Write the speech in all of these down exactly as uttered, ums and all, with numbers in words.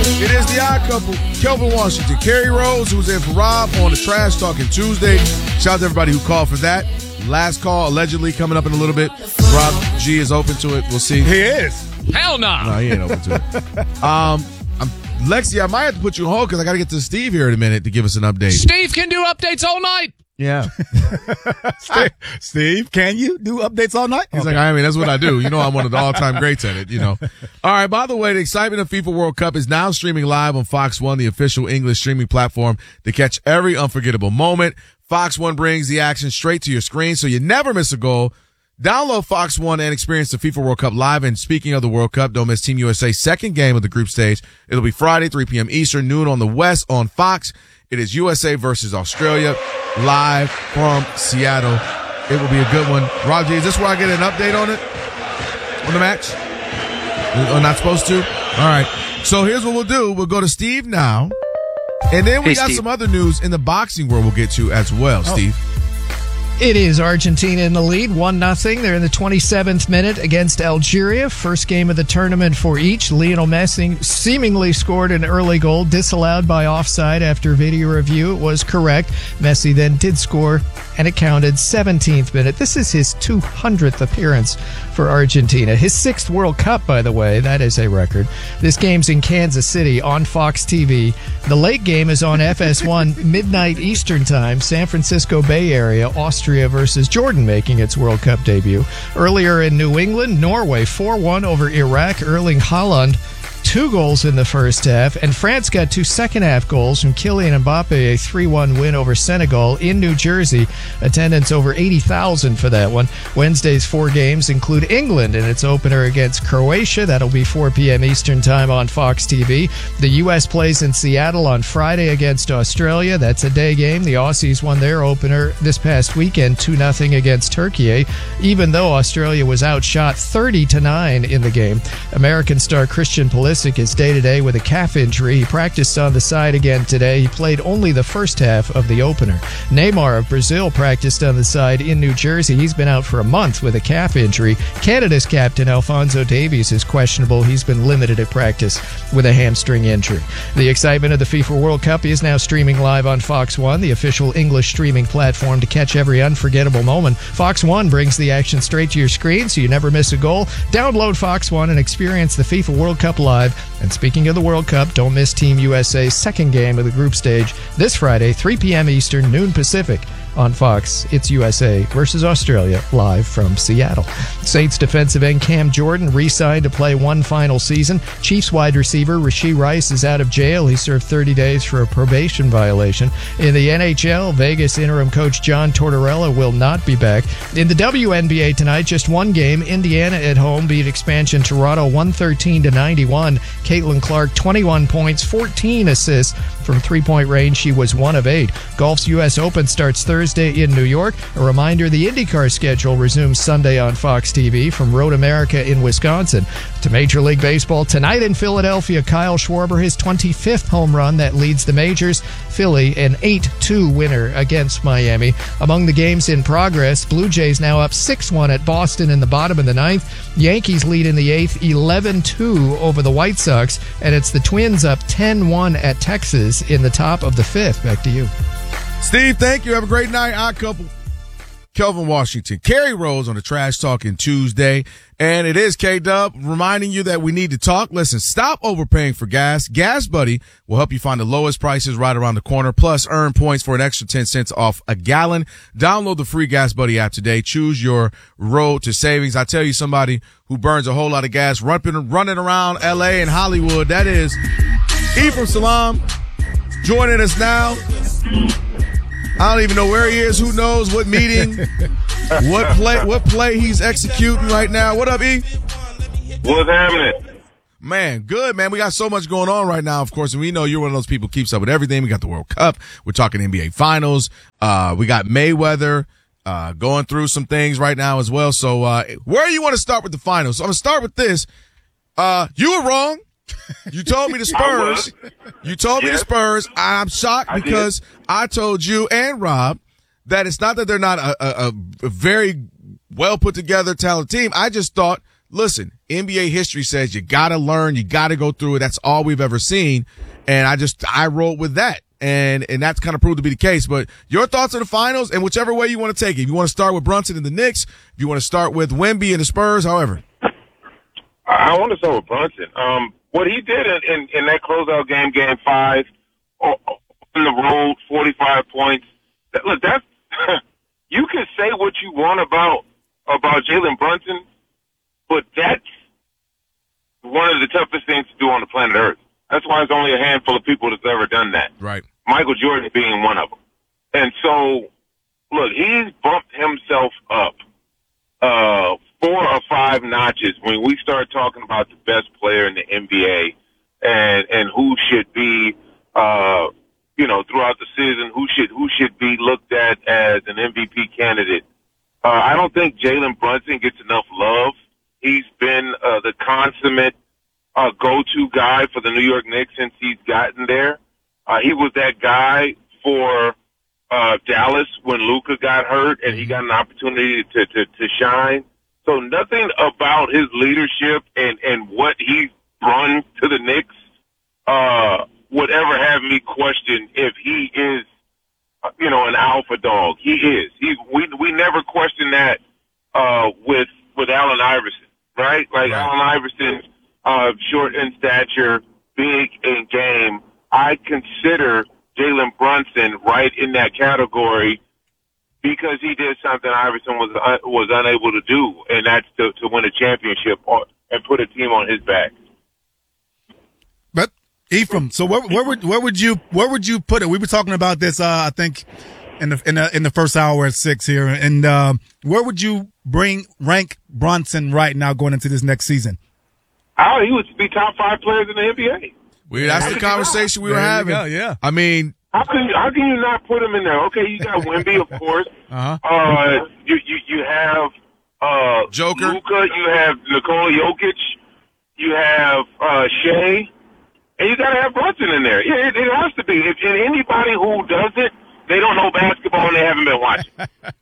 It is the odd couple, Kelvin Washington, Kerry Rose, who's in for Rob on the Trash Talking Tuesday. Shout out to everybody who called for that. Last call, allegedly, coming up in a little bit. Rob G is open to it. We'll see. He is. Hell no. No, he ain't open to it. Um, I'm, Lexi, I might have to put you on hold because I got to get to Steve here in a minute to give us an update. Steve can do updates all night. Yeah. Steve, Steve, can you do updates all night? He's Okay. like, I mean, that's what I do. You know, I'm one of the all-time greats at it, you know. All right, by the way, the excitement of FIFA World Cup is now streaming live on Fox One, the official English streaming platform to catch every unforgettable moment. Fox One brings the action straight to your screen so you never miss a goal. Download Fox One and experience the FIFA World Cup live. And speaking of the World Cup, don't miss Team U S A's second game of the group stage. It'll be Friday, three p.m. Eastern, noon on the West on Fox. It is U S A versus Australia, live from Seattle. It will be a good one. Rob G, is this where I get an update on it? On the match? Or not supposed to? All right. So here's what we'll do. We'll go to Steve now. And then we Hey, got Steve. some other news in the boxing world we'll get to as well, Steve. It is Argentina in the lead, one nothing. They're in the twenty-seventh minute against Algeria. First game of the tournament for each. Lionel Messi seemingly scored an early goal, disallowed by offside after video review. It was correct. Messi then did score, and it counted. seventeenth minute. This is his two hundredth appearance for Argentina. His sixth World Cup, by the way. That is a record. This game's in Kansas City on Fox T V. The late game is on F S one, midnight Eastern Time, San Francisco Bay Area, Austria versus Jordan making its World Cup debut. Earlier in New England, Norway four one over Iraq. Erling Haaland, two goals in the first half, and France got two second-half goals from Kylian Mbappe, a three one win over Senegal in New Jersey. Attendance over eighty thousand for that one. Wednesday's four games include England in its opener against Croatia. That'll be four p.m. Eastern Time on Fox T V. The U S plays in Seattle on Friday against Australia. That's a day game. The Aussies won their opener this past weekend, two nothing against Turkey, even though Australia was outshot thirty to nine in the game. American star Christian Pulisic is day-to-day with a calf injury. He practiced on the side again today. He played only the first half of the opener. Neymar of Brazil practiced on the side in New Jersey. He's been out for a month with a calf injury. Canada's captain Alphonso Davies is questionable. He's been limited at practice with a hamstring injury. The excitement of the FIFA World Cup is now streaming live on Fox One, the official English streaming platform to catch every unforgettable moment. Fox One brings the action straight to your screen so you never miss a goal. Download Fox One and experience the FIFA World Cup live. And speaking of the World Cup, don't miss Team U S A's second game of the group stage this Friday, three p.m. Eastern, noon Pacific. On Fox, it's U S A versus Australia, live from Seattle. Saints defensive end Cam Jordan re-signed to play one final season. Chiefs wide receiver Rashee Rice is out of jail. He served thirty days for a probation violation. In the N H L, Vegas interim coach John Tortorella will not be back. In the W N B A tonight, just one game. Indiana at home beat expansion Toronto one thirteen to ninety-one. Caitlin Clark, twenty-one points, fourteen assists from three-point range. She was one of eight. Golf's U S Open starts Thursday in New York. A reminder, the IndyCar schedule resumes Sunday on Fox T V from Road America in Wisconsin. To Major League Baseball, tonight in Philadelphia, Kyle Schwarber, his twenty-fifth home run that leads the majors. Philly, an eight two winner against Miami. Among the games in progress, Blue Jays now up six one at Boston in the bottom of the ninth. Yankees lead in the eighth, eleven two over the White Sox. And it's the Twins up ten one at Texas in the top of the fifth. Back to you. Steve, thank you. Have a great night. Odd couple. Kelvin Washington, Kerry Rose on the Trash Talking Tuesday. And it is K-Dub reminding you that we need to talk. Listen, stop overpaying for gas. Gas Buddy will help you find the lowest prices right around the corner, plus earn points for an extra ten cents off a gallon. Download the free Gas Buddy app today. Choose your road to savings. I tell you, somebody who burns a whole lot of gas running, running around L A and Hollywood, that is Ephraim Salam joining us now. I don't even know where he is. Who knows what meeting, what play, what play he's executing right now. What up, E? What's happening? Man, good, man. We got so much going on right now, of course, and we know you're one of those people who keeps up with everything. We got the World Cup. We're talking N B A Finals. Uh, we got Mayweather uh, going through some things right now as well. So uh, where do you want to start with the finals? So I'm going to start with this. Uh, you were wrong. You told me the Spurs. You told me Yes. the Spurs. I'm shocked I because did. I told you and Rob that it's not that they're not a, a, a very well put together, talented team. I just thought listen, N B A history says you got to learn, you got to go through it. That's all we've ever seen. And I just, I rolled with that. And, and that's kind of proved to be the case. But your thoughts on the finals and whichever way you want to take it. If you want to start with Brunson and the Knicks, if you want to start with Wemby and the Spurs, however. I want to start with Brunson. Um, what he did in, in, in that closeout game, game five, on the road, forty-five points. That, look, that's, you can say what you want about, about Jalen Brunson, but that's one of the toughest things to do on the planet Earth. That's why there's only a handful of people that's ever done that. Right. Michael Jordan being one of them. And so, look, he's bumped himself up uh, four or five notches when we start talking about the best player in the N B A and and who should be, uh, you know, throughout the season, who should who should be looked at as an M V P candidate. Uh, I don't think Jalen Brunson gets enough love. He's been uh, the consummate uh, go-to guy for the New York Knicks since he's gotten there. Uh, he was that guy for uh, Dallas when Luka got hurt and he got an opportunity to, to, to shine. So nothing about his leadership and, and what he's brought to the Knicks uh, would ever have me question if he is, you know, an alpha dog. He is. He, we, we never question that uh, with, with Allen Iverson, right? Like right. Allen Iverson, uh, short in stature, big in game. I consider Jalen Brunson right in that category because he did something Iverson was uh, was unable to do, and that's to, to win a championship or, and put a team on his back. But Ephraim, so where, where would where would you where would you put it? We were talking about this, uh, I think, in the in the in the first hour at six here, and uh, where would you bring rank Brunson right now going into this next season? Oh, he would be top five players in the N B A. We, that's the conversation we were having. Go, yeah. I mean, how can you, how can you not put him in there? Okay, you got Wemby, of course. Uh-huh. Uh, you you you have uh Joker, Luka, you have Nikola Jokic, you have uh Shea, and you got to have Brunson in there. Yeah, it, it has to be. If and anybody who doesn't, they don't know basketball and they haven't been watching.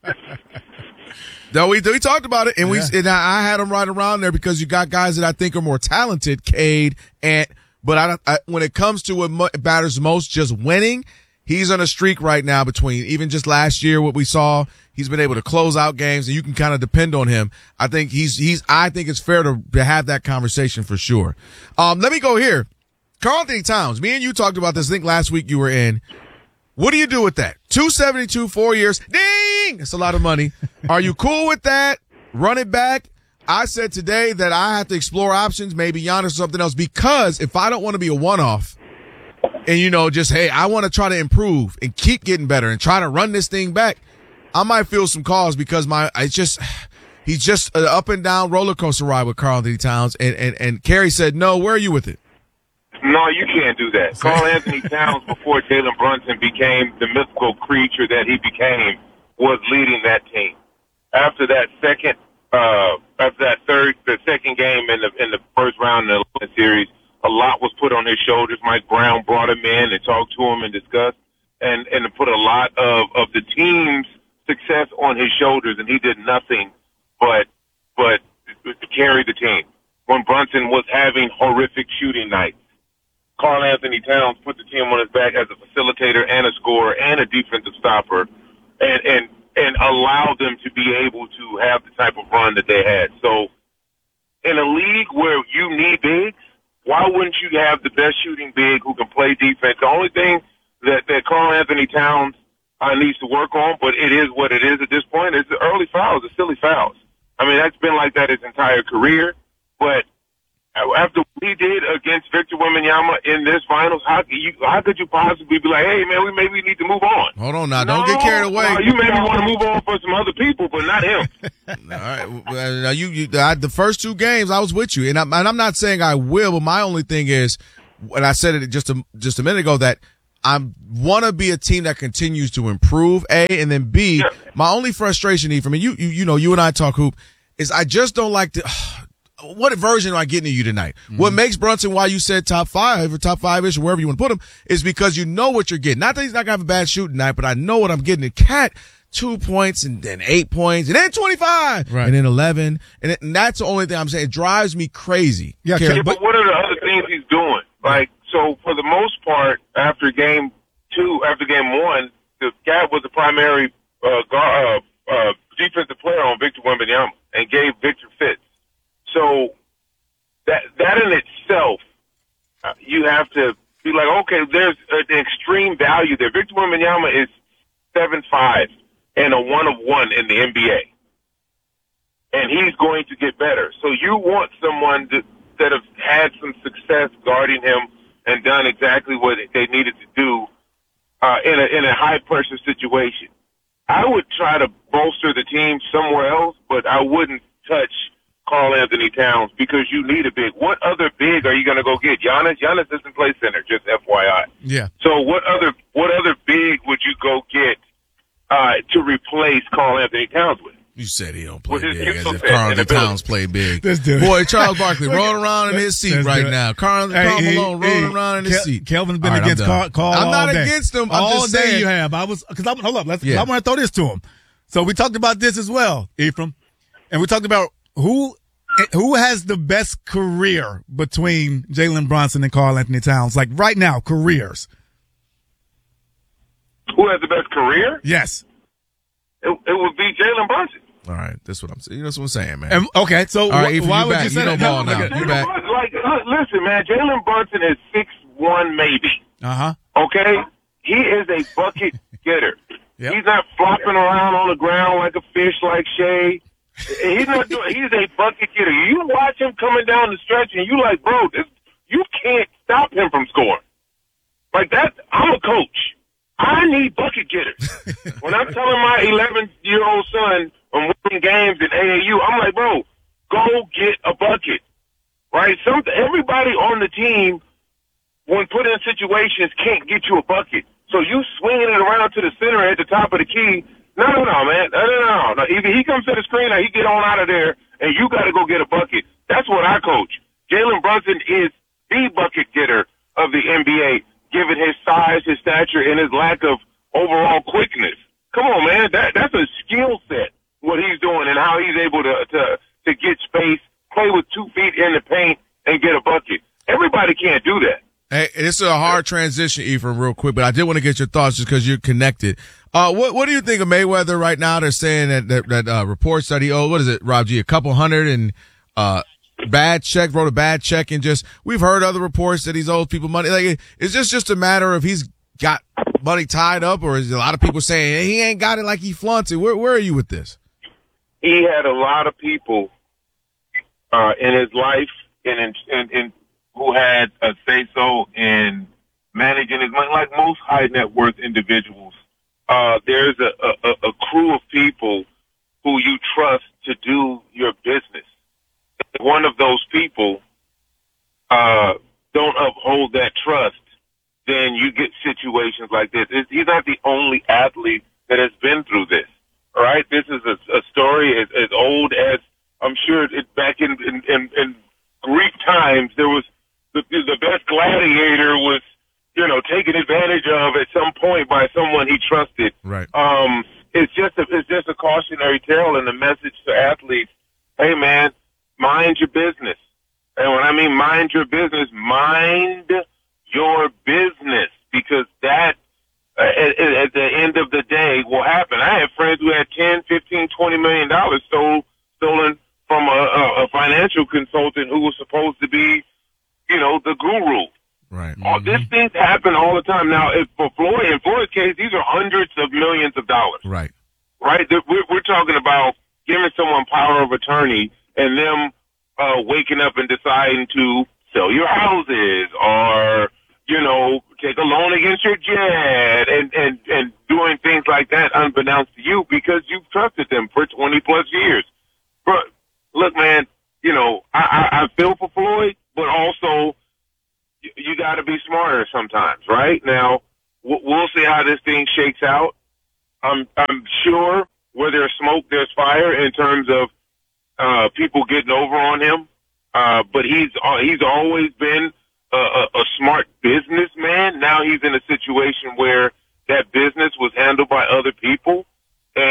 No, we we talked about it, and yeah. we and I had him right around there because you got guys that I think are more talented, Cade, and but I, I when it comes to what matters most, just winning, he's on a streak right now. Between even just last year, what we saw, he's been able to close out games, and you can kind of depend on him. I think he's he's. I think it's fair to, to have that conversation for sure. Um, let me go here, Karl-Anthony Towns. Me and you talked about this. I think last week you were in. What do you do with that? two seventy-two, four years. Ding! That's a lot of money. Are you cool with that? Run it back? I said today that I have to explore options, maybe Giannis or something else, because if I don't want to be a one-off and, you know, just, hey, I want to try to improve and keep getting better and try to run this thing back, I might feel some cause because my, it's just, he's just an up and down roller coaster ride with Karl-Anthony Towns. And, and, and Kerry said, no, where are you with it? No, you can't do that. Karl-Anthony Towns, before Jalen Brunson became the mythical creature that he became, was leading that team. After that second, uh, after that third, the second game in the in the first round of the series, a lot was put on his shoulders. Mike Brown brought him in and talked to him and discussed, and and put a lot of of the team's success on his shoulders, and he did nothing but but to carry the team. When Brunson was having horrific shooting nights, Karl-Anthony Towns put the team on his back as a facilitator and a scorer and a defensive stopper, and and and allowed them to be able to have the type of run that they had. So in a league where you need bigs, why wouldn't you have the best shooting big who can play defense? The only thing that, that Karl-Anthony Towns uh, needs to work on, but it is what it is at this point, is the early fouls, the silly fouls. I mean, that's been like that his entire career, but after what he did against Victor Wembanyama in this finals, how could you how could you possibly be like, hey man, we maybe need to move on? Hold on now, no, don't get carried away. No, you maybe want to move on for some other people, but not him. All right, well, now you, you I, the first two games I was with you, and I'm, and I'm not saying I will, but my only thing is, and I said it just a just a minute ago, that I want to be a team that continues to improve. A and then B, yeah. My only frustration, Ephraim, and you you you know you and I talk hoop, is I just don't like to. What version am I getting of you tonight? Mm-hmm. What makes Brunson why you said top five or top five-ish or wherever you want to put him is because you know what you're getting. Not that he's not going to have a bad shooting night, but I know what I'm getting. And Cat two points and then eight points and then twenty-five Right. and then eleven. And, it, and that's the only thing I'm saying. It drives me crazy. Yeah, Care- Yeah, but what are the other things he's doing? Like, so for the most part, after game two, after game one, the guy was the primary uh, guard, uh, uh, defensive player on Victor Wembanyama and gave Victor fits. So that that in itself, uh, you have to be like, okay, there's an extreme value there. Victor Wembanyama is seven five and a one of one in the N B A, and he's going to get better. So you want someone to, that have had some success guarding him and done exactly what they needed to do uh, in a in a high pressure situation. I would try to bolster the team somewhere else, but I wouldn't touch Karl Anthony Towns because you need a big. What other big are you going to go get? Giannis? Giannis doesn't play center, just F Y I. Yeah. So what other what other big would you go get uh, to replace Karl Anthony Towns with? You said he don't play Well, his big, as skill if set Karl and Anthony ability. Towns play big. Let's do it. Boy, Charles Barkley rolling around in his seat Let's right do it. now. Karl, Hey, Karl he- Malone he- rolling around in his Kel- seat. Kelvin's been All right, against I'm Carl, done. Carl I'm all not day. against him. I'm all just day saying. you have. I was because hold up. Let's. Yeah. I want to throw this to him. So we talked about this as well, Ephraim, and we talked about who who has the best career between Jalen Brunson and Karl Anthony Towns. Like right now, careers. Who has the best career? Yes. It, it would be Jalen Brunson. All right, that's what I'm saying. You know what I'm saying, man. And, okay. So All right, wh- Ephraim, why you would back. you say You know that? ball now. Okay. You back. Jalen, like, look, listen, man, Jalen Brunson is six one maybe. Uh huh. Okay, he is a bucket getter. Yep. He's not flopping around on the ground like a fish, like Shea. He's not doing. He's a bucket getter. You watch him coming down the stretch, and you like, bro, this, you can't stop him from scoring. Like that. I'm a coach. I need bucket getters. When I'm telling my eleven-year-old son I'm winning games in A A U, I'm like, bro, go get a bucket. Right? Some everybody on the team, when put in situations, can't get you a bucket. So you swinging it around to the center at the top of the key. No, no, no, man. No, no, no, no. Either he comes to the screen or he get on out of there, and you got to go get a bucket. That's what I coach. Jalen Brunson is the bucket getter of the N B A, given his size, his stature, and his lack of overall quickness. Come on, man. That that's a skill set, what he's doing and how he's able to to to get space, play with two feet in the paint, and get a bucket. Everybody can't do that. Hey, this is a hard transition, Ephraim, real quick, but I did want to get your thoughts just because you're connected. Uh, what, what do you think of Mayweather right now? They're saying that, that, that, uh, reports that he owed, what is it, Rob G, a couple hundred and, uh, bad check, wrote a bad check and just, we've heard other reports that he's owed people money. Like, is this just a matter of he's got money tied up, or is a lot of people saying hey, he ain't got it like he flaunts it? Where, where are you with this? He had a lot of people, uh, in his life and in, in, in who had a say-so in managing his money, like most high net worth individuals. Uh, there's a, a, a crew of people who you trust to do your business. If one of those people uh, don't uphold that trust, then you get situations like this. It's, he's not the only athlete that has been through this. All right, this is a, a story as, as old as I'm sure it, back in, in, in, in Greek times. There was the, the best gladiator was, you know, taken advantage of at some point by someone he trusted. Right. Um, it's just a, it's just a cautionary tale and a message to athletes. Hey, man, mind your business. And when I mean mind your business, mind your business, because that, uh, at, at the end of the day, will happen. I have friends who had ten, fifteen, twenty million dollars stole, stolen from a, a, a financial consultant who was supposed to be, you know, the guru. Right. All, these things happen all the time. Now, if for Floyd, in Floyd's case, these are hundreds of millions of dollars. Right. Right? We're, we're talking about giving someone power of attorney and them uh, waking up and deciding to sell your houses or, you know, take a loan against your jet and, and, and doing things like that unbeknownst to you because you've trusted them for twenty plus years. But look, man, you know, I, I, I feel for Floyd, but also you, you got to be smarter sometimes, right? Now, we'll see how this thing shakes out. I'm, I'm sure where there's smoke, there's fire in terms of uh, people getting over on him. Uh, but he's uh, he's always been a, a, a smart businessman. Now he's in a situation where that business was handled by other people, and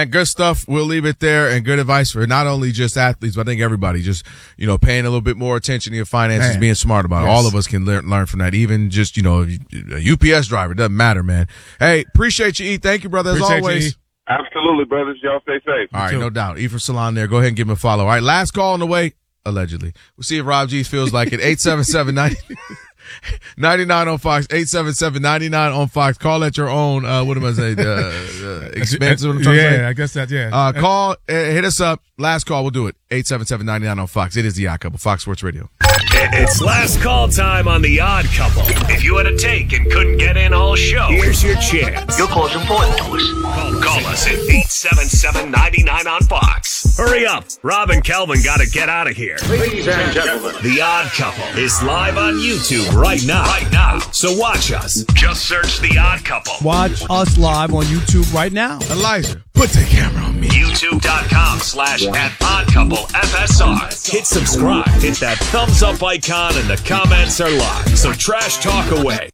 man. Good stuff. We'll leave it there, and good advice for not only just athletes, but I think everybody. Just, you know, paying a little bit more attention to your finances, man. Being smart about it. Yes. All of us can learn, learn from that. Even just, you know, a U P S driver. Doesn't matter, man. Hey, appreciate you, E. Thank you, brother, as appreciate always. You, e. Absolutely, brothers. Y'all stay safe. All right, no doubt. E from Salon there. Go ahead and give him a follow. All right, last call on the way, allegedly. We'll see if Rob G feels like it. eight seven seven, nine ninety-nine on Fox. eight seven seven, ninety-nine on Fox. Call at your own, uh, what am I saying, uh, uh, expense? What I'm trying yeah, to say? I guess that, yeah. Uh, call, uh, hit us up. Last call, we'll do it. eight seven seven, ninety-nine on Fox. It is The Odd Couple, Fox Sports Radio. It's last call time on The Odd Couple. If you had a take and couldn't get in all show, here's your chance. Your call's important to us. Call, call us at eight seven seven, ninety-nine on Fox. Hurry up. Rob and Kelvin got to get out of here. Ladies and gentlemen, The Odd Couple is live on YouTube right now. Right now. So watch us. Just search The Odd Couple. Watch us live on YouTube right now. Elijah, put the camera on me. YouTube.com slash at Odd Couple F S R. Hit subscribe. Hit that thumbs up icon and the comments are live. So trash talk away.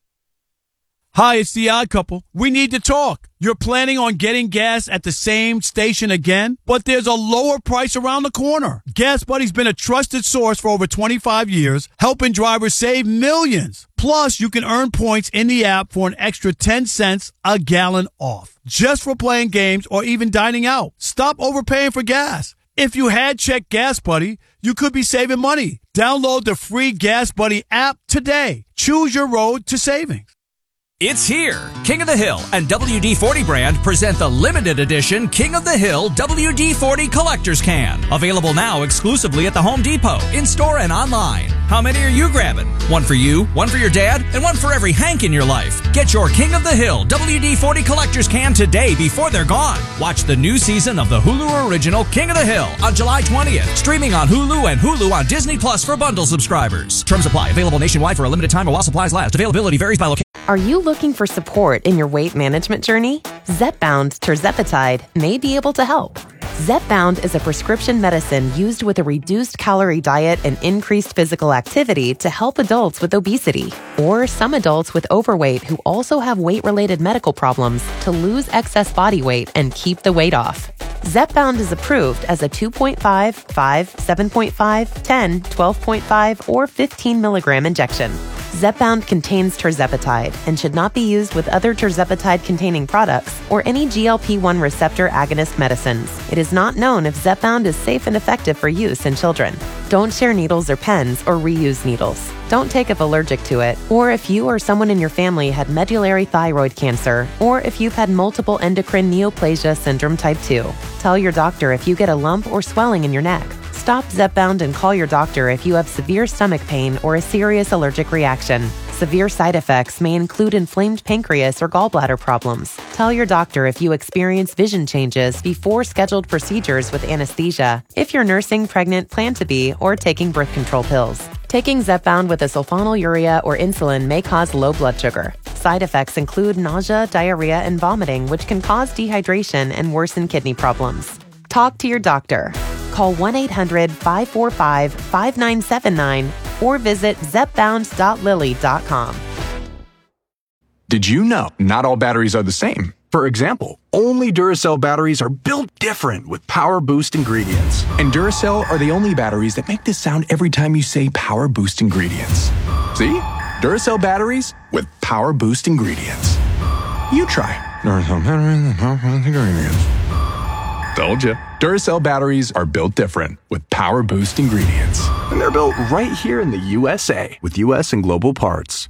Hi, it's The Odd Couple. We need to talk. You're planning on getting gas at the same station again, but there's a lower price around the corner. Gas Buddy's been a trusted source for over twenty-five years, helping drivers save millions. Plus, you can earn points in the app for an extra ten cents a gallon off, just for playing games or even dining out. Stop overpaying for gas. If you had checked Gas Buddy, you could be saving money. Download the free Gas Buddy app today. Choose your road to savings. It's here. King of the Hill and W D forty brand present the limited edition King of the Hill W D forty Collector's Can. Available now exclusively at the Home Depot, in-store and online. How many are you grabbing? One for you, one for your dad, and one for every Hank in your life. Get your King of the Hill W D forty Collector's Can today before they're gone. Watch the new season of the Hulu original King of the Hill on July twentieth. Streaming on Hulu and Hulu on Disney Plus for bundle subscribers. Terms apply. Available nationwide for a limited time or while supplies last. Availability varies by location. Are you looking for support in your weight management journey? Zepbound Tirzepatide may be able to help. Zepbound is a prescription medicine used with a reduced calorie diet and increased physical activity to help adults with obesity or some adults with overweight who also have weight-related medical problems to lose excess body weight and keep the weight off. Zepbound is approved as a two point five, five, seven point five, ten, twelve point five, or fifteen milligram injection. Zepbound contains tirzepatide and should not be used with other tirzepatide-containing products or any G L P one receptor agonist medicines. It is not known if Zepbound is safe and effective for use in children. Don't share needles or pens or reuse needles. Don't take if allergic to it, or if you or someone in your family had medullary thyroid cancer, or if you've had multiple endocrine neoplasia syndrome type two. Tell your doctor if you get a lump or swelling in your neck. Stop Zepbound and call your doctor if you have severe stomach pain or a serious allergic reaction. Severe side effects may include inflamed pancreas or gallbladder problems. Tell your doctor if you experience vision changes before scheduled procedures with anesthesia, if you're nursing, pregnant, plan to be, or taking birth control pills. Taking Zepbound with a sulfonylurea or insulin may cause low blood sugar. Side effects include nausea, diarrhea, and vomiting, which can cause dehydration and worsen kidney problems. Talk to your doctor. Call one eight hundred, five four five, five nine seven nine or visit zepbound dot lilly dot com. Did you know not all batteries are the same? For example, only Duracell batteries are built different with Power Boost ingredients. And Duracell are the only batteries that make this sound every time you say Power Boost ingredients. See? Duracell batteries with Power Boost ingredients. You try. Duracell batteries with Power Boost ingredients. Told you. Duracell batteries are built different with Power Boost ingredients. And they're built right here in the U S A with U S and global parts.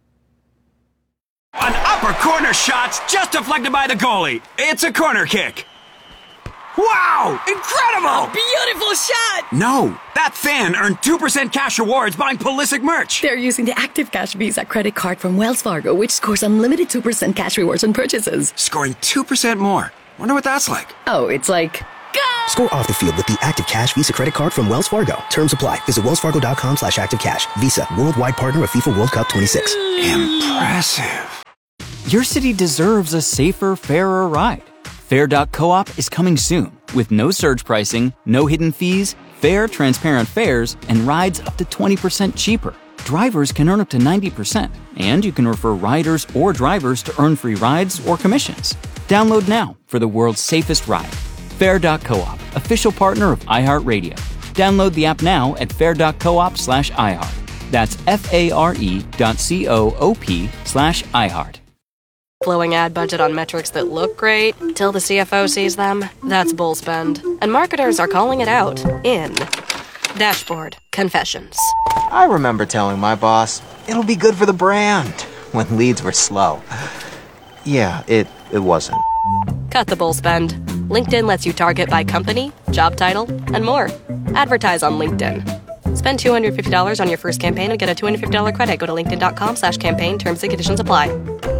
An upper corner shot's just deflected by the goalie. It's a corner kick. Wow! Incredible! Beautiful shot! No, that fan earned two percent cash rewards buying Pulisic merch. They're using the Active Cash Visa credit card from Wells Fargo, which scores unlimited two percent cash rewards on purchases. Scoring two percent more. Wonder what that's like. Oh, it's like... Go! Score off the field with the Active Cash Visa credit card from Wells Fargo. Terms apply. Visit wellsfargo.com slash activecash. Visa, worldwide partner of FIFA World Cup twenty-six. Impressive. Your city deserves a safer, fairer ride. Fair dot coop is coming soon with no surge pricing, no hidden fees, fair, transparent fares, and rides up to twenty percent cheaper. Drivers can earn up to ninety percent, and you can refer riders or drivers to earn free rides or commissions. Download now for the world's safest ride. Fair dot coop, official partner of iHeartRadio. Download the app now at fair dot coop slash iHeart. That's F-A-R-E dot C-O-O-P slash iHeart. Blowing ad budget on metrics that look great till the C F O sees them? That's bull spend. And marketers are calling it out in Dashboard Confessions. I remember telling my boss, it'll be good for the brand, when leads were slow. Yeah, it, it wasn't. Cut the bull spend. LinkedIn lets you target by company, job title, and more. Advertise on LinkedIn. Spend two hundred fifty dollars on your first campaign and get a two hundred fifty dollars credit. Go to linkedin.com slash campaign. Terms and conditions apply.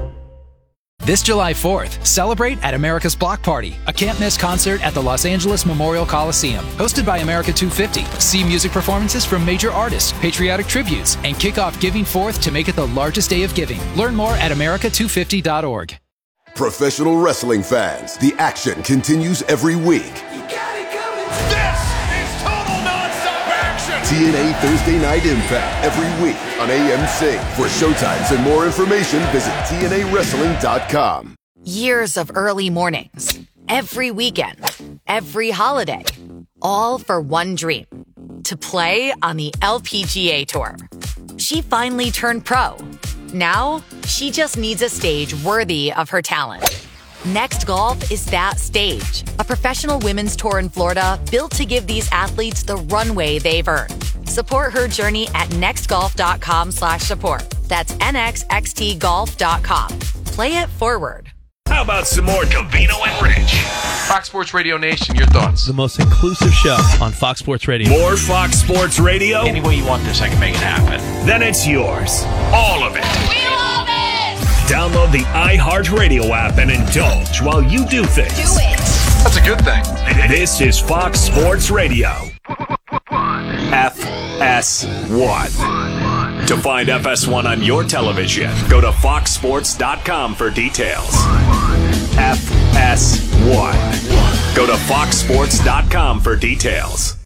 This July fourth, celebrate at America's Block Party, a can't-miss concert at the Los Angeles Memorial Coliseum. Hosted by America two fifty. See music performances from major artists, patriotic tributes, and kick off Giving Fourth to make it the largest day of giving. Learn more at america two fifty dot org. Professional wrestling fans, the action continues every week. This is total non-stop action! T N A Thursday Night Impact every week on A M C. For showtimes and more information, visit T N A wrestling dot com. Years of early mornings, every weekend, every holiday, all for one dream, to play on the L P G A Tour. She finally turned pro. Now, she just needs a stage worthy of her talent. Next Golf is that stage, a professional women's tour in Florida built to give these athletes the runway they've earned. Support her journey at nextgolf.com slash support. That's nxxtgolf dot com. Play it forward. How about some more Covino and Rich? Fox Sports Radio Nation, your thoughts? The most inclusive show on Fox Sports Radio. More Fox Sports Radio? Any way you want this, I can make it happen. Then it's yours. All of it. We love it! Download the iHeartRadio app and indulge while you do things. Do it! That's a good thing. This is Fox Sports Radio. F S one. To find F S one on your television, go to fox sports dot com for details. F S one. Go to fox sports dot com for details.